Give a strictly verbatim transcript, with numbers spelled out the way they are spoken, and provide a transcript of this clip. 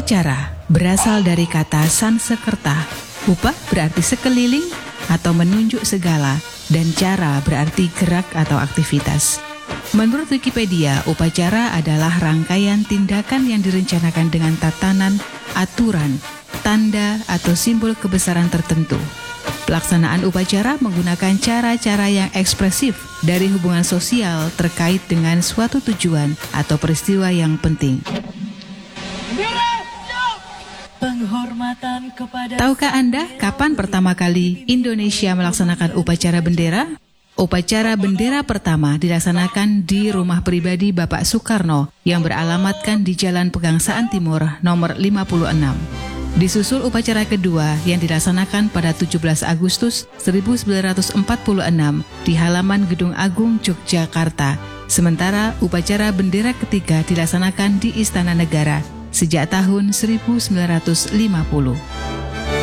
Upacara berasal dari kata Sanskerta. Upa berarti sekeliling atau menunjuk segala, dan cara berarti gerak atau aktivitas. Menurut Wikipedia, upacara adalah rangkaian tindakan yang direncanakan dengan tatanan, aturan, tanda, atau simbol kebesaran tertentu. Pelaksanaan upacara menggunakan cara-cara yang ekspresif dari hubungan sosial terkait dengan suatu tujuan atau peristiwa yang penting. Penghormatan kepada Tahukah Anda kapan pertama kali Indonesia melaksanakan upacara bendera? Upacara bendera pertama dilaksanakan di rumah pribadi Bapak Soekarno yang beralamatkan di Jalan Pegangsaan Timur nomor lima puluh enam. Disusul upacara kedua yang dilaksanakan pada tujuh belas Agustus seribu sembilan ratus empat puluh enam di halaman Gedung Agung Yogyakarta. Sementara upacara bendera ketiga dilaksanakan di Istana Negara sejak tahun seribu sembilan ratus lima puluh.